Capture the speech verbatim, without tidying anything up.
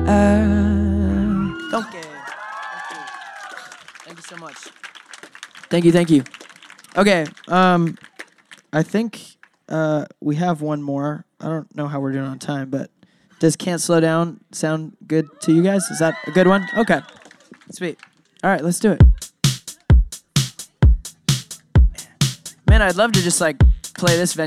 Donkey. Thank you. Thank you so much. Thank you, thank you. Okay, um, I think uh, we have one more. I don't know how we're doing on time, but does Can't Slow Down sound good to you guys? Is that a good one? Okay, sweet. All right, let's do it. Man, I'd love to just like play this venue.